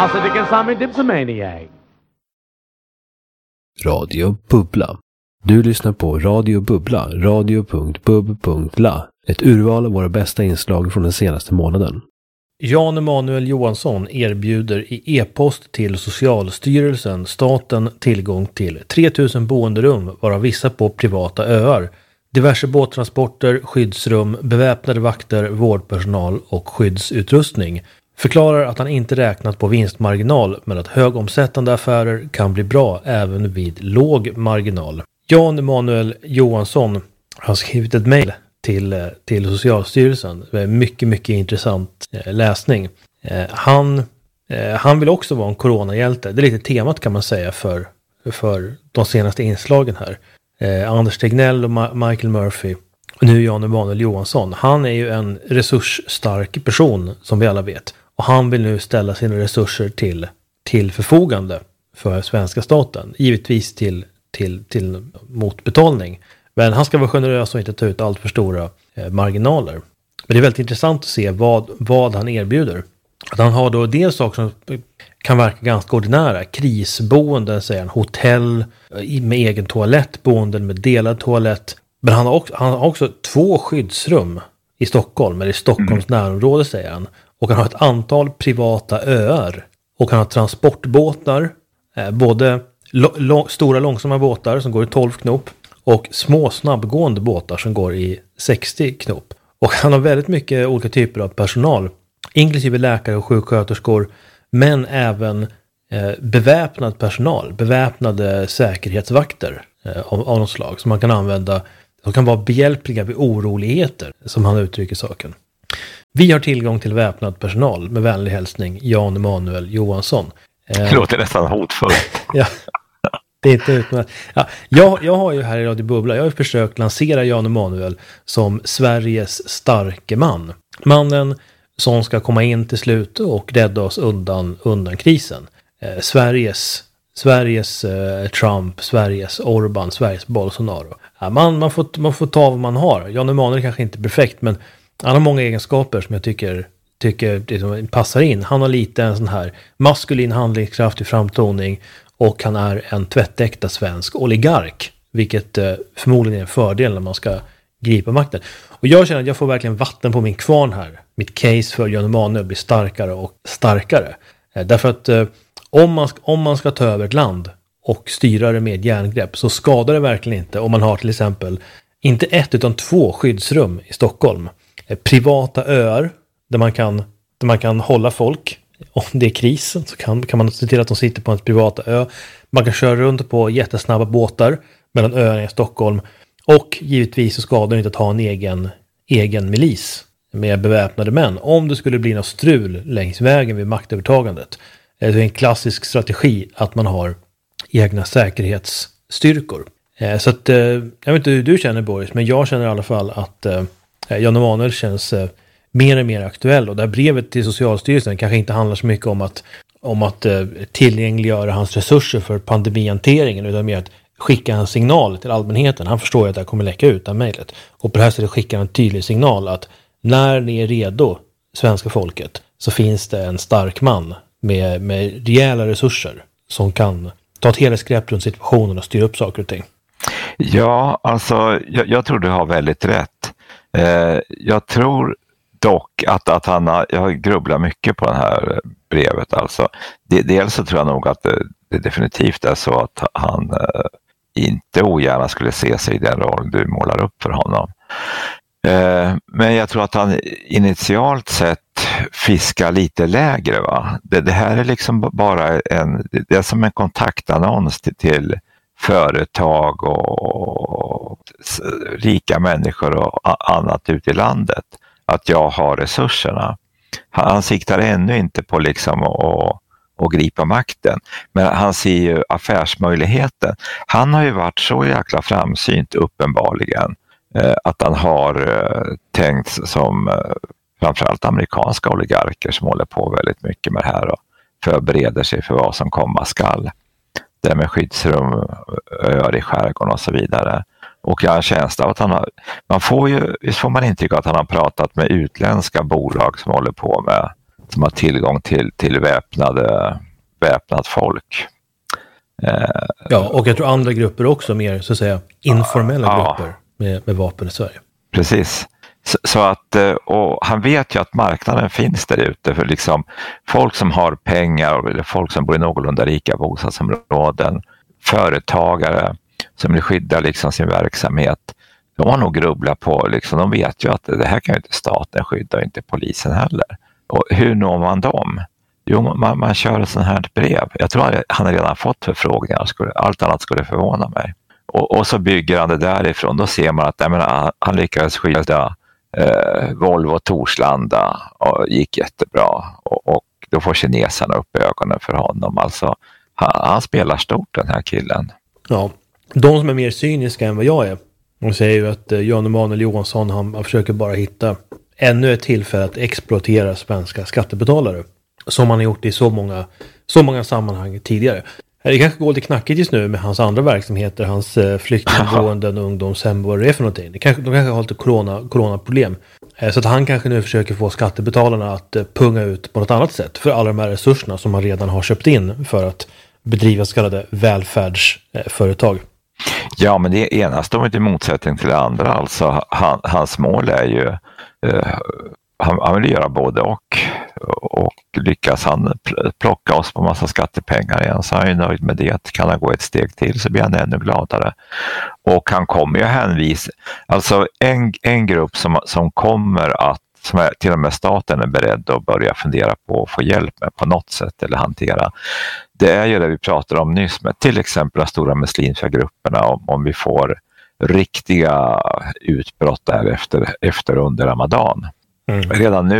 Alltså vilken samling dipsomaniac. Radio Bubbla. Du lyssnar på Radio Bubbla, radio.bub.la. Ett urval av våra bästa inslag från den senaste månaden. Jan Emanuel Johansson erbjuder i e-post till Socialstyrelsen staten tillgång till 3000 boenderum, varav vissa på privata öar, diverse båttransporter, skyddsrum, beväpnade vakter, vårdpersonal och skyddsutrustning. Förklarar att han inte räknat på vinstmarginal, men att högomsättande affärer kan bli bra även vid låg marginal. Jan Emanuel Johansson har skrivit ett mejl till Socialstyrelsen. Det är mycket intressant läsning. Han vill också vara en coronahjälte. Det är lite temat kan man säga för de senaste inslagen här. Anders Tegnell och Michael Murphy. Och nu Jan Emanuel Johansson. Han är ju en resursstark person som vi alla vet. Och han vill nu ställa sina resurser till förfogande för svenska staten. Givetvis till motbetalning. Men han ska vara generös och inte ta ut allt för stora marginaler. Men det är väldigt intressant att se vad han erbjuder. Att han har då dels saker som kan verka ganska ordinära. Krisboenden, säger han. Hotell med egen toalett. Boenden med delad toalett. Men han har också 2 skyddsrum i Stockholm. Eller i Stockholms närområde, säger han. Och han har ett antal privata öar. Och han har transportbåtar. Både stora långsamma båtar som går i 12 knop. Och små snabbgående båtar som går i 60 knop. Och han har väldigt mycket olika typer av personal. Inklusive läkare och sjuksköterskor. Men även beväpnad personal. Beväpnade säkerhetsvakter av något slag. Som man kan använda. Som kan vara behjälpliga vid oroligheter. Som han uttrycker saken. Vi har tillgång till väpnad personal. Med vänlig hälsning Jan Emanuel Johansson. Det låter nästan hotfullt. Ja. Det är inte utmärkt. Ja, jag har ju här i Radio Bubbla, jag har försökt lansera Jan Emanuel som Sveriges starke man. Mannen som ska komma in till slut och rädda oss undan krisen. Sveriges Trump, Sveriges Orban, Sveriges Bolsonaro. Ja, man får ta vad man har. Jan Emanuel kanske inte är perfekt, men han har många egenskaper som jag tycker liksom passar in. Han har lite en sån här maskulin handlingskraft i framtoning. Och han är en tvättäkta svensk oligark. Vilket förmodligen är en fördel när man ska gripa makten. Och jag känner att jag får verkligen vatten på min kvarn här. Mitt case för Jan Emanuel blir starkare och starkare. Därför att om man ska ta över ett land och styra det med järngrepp, så skadar det verkligen inte om man har till exempel inte 1 utan 2 skyddsrum i Stockholm. Privata öar där man kan hålla folk. Om det är kris så kan man se till att de sitter på en privata ö. Man kan köra runt på jättesnabba båtar mellan öarna i Stockholm. Och givetvis så skadar det inte att ha en egen milis med beväpnade män. Om det skulle bli något strul längs vägen vid maktövertagandet. Det är en klassisk strategi att man har egna säkerhetsstyrkor. Så att, jag vet inte hur du känner, Boris, men jag känner i alla fall att Jan Emanuel känns mer och mer aktuell. Och det här brevet till Socialstyrelsen kanske inte handlar så mycket om att tillgängliggöra hans resurser för pandemihanteringen, utan mer att skicka en signal till allmänheten. Han förstår att det här kommer läcka ut av mejlet. Och på det här sättet skickar en tydlig signal att när ni är redo, svenska folket, så finns det en stark man med rejäla resurser som kan ta ett helhetsgrepp runt situationen och styra upp saker och ting. Ja, alltså jag tror du har väldigt rätt. Jag tror dock att jag grubblar mycket på det här brevet. Alltså. Dels så tror jag nog att det definitivt är så att han inte ogärna skulle se sig i den roll du målar upp för honom. Men jag tror att han initialt sett fiskar lite lägre. Va? Det här är liksom bara det är som en kontaktannons till företag och rika människor och annat ute i landet. Att jag har resurserna. Han siktar ännu inte på liksom att gripa makten. Men han ser ju affärsmöjligheten. Han har ju varit så jäkla framsynt uppenbarligen. Att han har tänkt som framförallt amerikanska oligarker som håller på väldigt mycket med det här och förbereder sig för vad som komma skall. Det med skyddsrum, öar i skärgården och så vidare. Och jag har en känsla av att visst får man intryck av att han har pratat med utländska bolag som håller på med som har tillgång till väpnat folk. Ja, och jag tror andra grupper också, mer så att säga informella grupper med vapen i Sverige. Precis. Så att, och han vet ju att marknaden finns där ute för liksom folk som har pengar, eller folk som bor i någorlunda rika bostadsområden, företagare som vill skydda liksom sin verksamhet. De har nog grubblat på, liksom, de vet ju att det här kan ju inte staten skydda och inte polisen heller. Och hur når man dem? Jo, man kör ett sånt här brev. Jag tror han har redan fått förfrågningar, allt annat skulle förvåna mig. Och så bygger han det därifrån. Då ser man att han lyckades skydda Volvo Torslanda och gick jättebra. Och då får kineserna upp ögonen för honom. Alltså, han spelar stort, den här killen. Ja, de som är mer cyniska än vad jag är. De säger ju att Jan Emanuel Johansson han försöker bara hitta ännu ett tillfälle att exploatera svenska skattebetalare. Som han har gjort i så många sammanhang tidigare. Det kanske går lite knackigt just nu med hans andra verksamheter, hans flyktingboenden, ungdomshem, vad det är för någonting. De kanske har lite coronaproblem. Så att han kanske nu försöker få skattebetalarna att punga ut på något annat sätt för alla de här resurserna som man redan har köpt in för att bedriva så kallade välfärdsföretag. Ja, men det ena står inte i motsättning till det andra. Alltså, hans mål är ju han vill göra både och lyckas han plocka oss på massa skattepengar igen, så han är nöjd med det. Kan han gå ett steg till så blir han ännu gladare. Och han kommer ju hänvisa, alltså en grupp som kommer att, som är, till och med staten är beredd att börja fundera på att få hjälp med på något sätt eller hantera. Det är ju det vi pratade om nyss med till exempel de stora muslimska grupperna, om vi får riktiga utbrott där efter under Ramadan. Redan nu